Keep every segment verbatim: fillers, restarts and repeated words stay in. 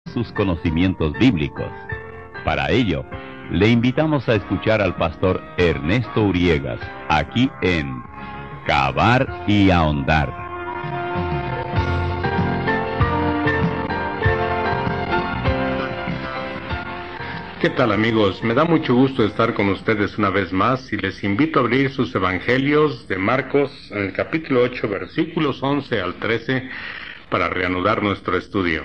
sus conocimientos bíblicos. Para ello, le invitamos a escuchar al pastor Ernesto Uriegas, aquí en Cavar y Ahondar. ¿Qué tal, amigos? Me da mucho gusto estar con ustedes una vez más y les invito a abrir sus evangelios de Marcos en el capítulo ocho, versículos once al trece, para reanudar nuestro estudio.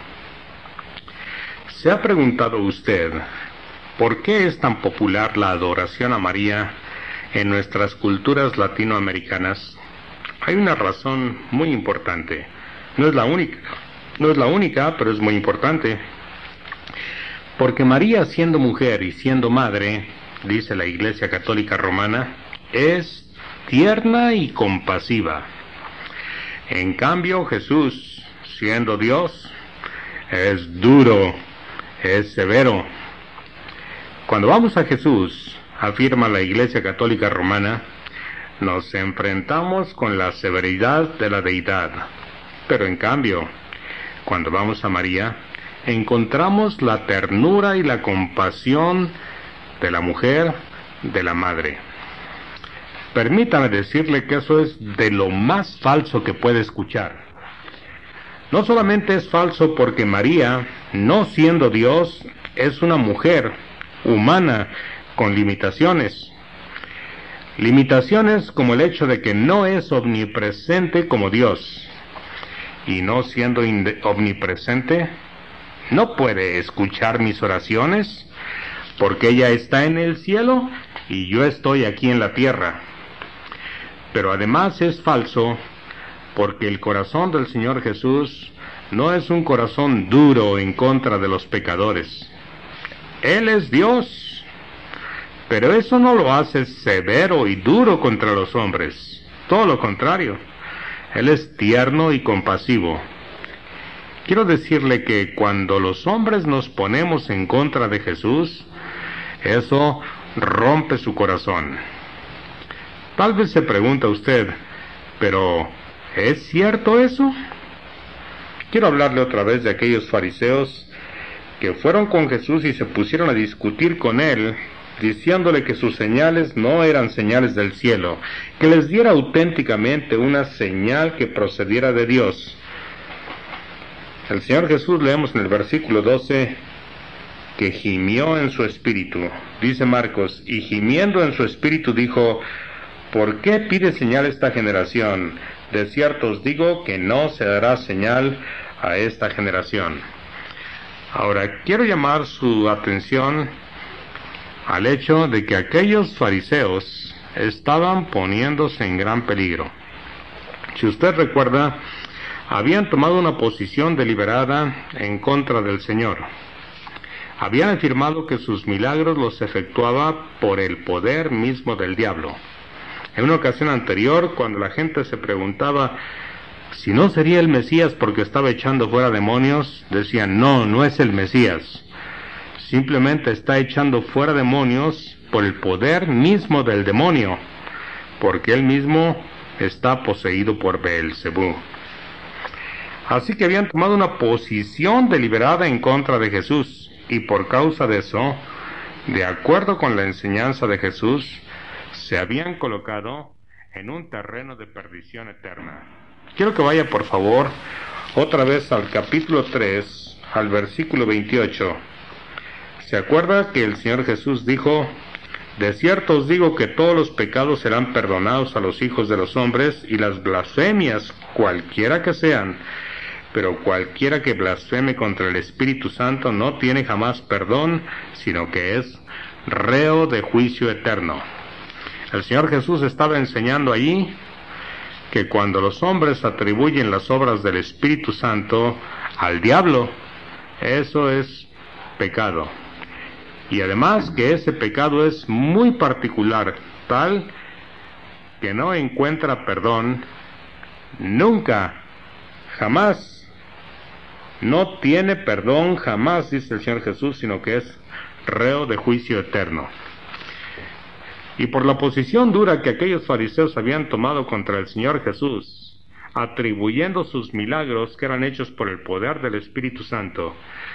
¿Se ha preguntado usted por qué es tan popular la adoración a María en nuestras culturas latinoamericanas? Hay una razón muy importante. No es la única, no es la única, pero es muy importante. Porque María, siendo mujer y siendo madre, dice la Iglesia Católica Romana, es tierna y compasiva. En cambio, Jesús, siendo Dios, es duro, es severo. Cuando vamos a Jesús, afirma la Iglesia Católica Romana, nos enfrentamos con la severidad de la deidad. Pero en cambio, cuando vamos a María, encontramos la ternura y la compasión de la mujer, de la madre. Permítame decirle que eso es de lo más falso que puede escuchar. No solamente es falso porque María, no siendo Dios, es una mujer humana con limitaciones. Limitaciones como el hecho de que no es omnipresente como Dios. Y no siendo omnipresente, no puede escuchar mis oraciones, porque ella está en el cielo y yo estoy aquí en la tierra. Pero además es falso, porque el corazón del Señor Jesús no es un corazón duro en contra de los pecadores. Él es Dios, pero eso no lo hace severo y duro contra los hombres. Todo lo contrario, Él es tierno y compasivo. Quiero decirle que cuando los hombres nos ponemos en contra de Jesús, eso rompe su corazón. Tal vez se pregunta usted, ¿pero es cierto eso? Quiero hablarle otra vez de aquellos fariseos que fueron con Jesús y se pusieron a discutir con él, diciéndole que sus señales no eran señales del cielo, que les diera auténticamente una señal que procediera de Dios. El Señor Jesús, leemos en el versículo doce, que gimió en su espíritu. Dice Marcos, y gimiendo en su espíritu dijo, ¿por qué pide señal esta generación? De cierto os digo que no se dará señal a esta generación. Ahora, quiero llamar su atención al hecho de que aquellos fariseos estaban poniéndose en gran peligro. Si usted recuerda, habían tomado una posición deliberada en contra del Señor. Habían afirmado que sus milagros los efectuaba por el poder mismo del diablo. En una ocasión anterior, cuando la gente se preguntaba si no sería el Mesías porque estaba echando fuera demonios, decían, no, no es el Mesías. Simplemente está echando fuera demonios por el poder mismo del demonio, porque él mismo está poseído por Beelzebú. Así que habían tomado una posición deliberada en contra de Jesús, y por causa de eso, de acuerdo con la enseñanza de Jesús, se habían colocado en un terreno de perdición eterna. Quiero que vaya, por favor, otra vez al capítulo tres, al versículo veintiocho. ¿Se acuerda que el Señor Jesús dijo, de cierto os digo que todos los pecados serán perdonados a los hijos de los hombres, y las blasfemias, cualquiera que sean, pero cualquiera que blasfeme contra el Espíritu Santo no tiene jamás perdón, sino que es reo de juicio eterno? El Señor Jesús estaba enseñando allí que cuando los hombres atribuyen las obras del Espíritu Santo al diablo, eso es pecado. Y además que ese pecado es muy particular, tal que no encuentra perdón nunca, jamás. No tiene perdón jamás, dice el Señor Jesús, sino que es reo de juicio eterno. Y por la posición dura que aquellos fariseos habían tomado contra el Señor Jesús, atribuyendo sus milagros que eran hechos por el poder del Espíritu Santo,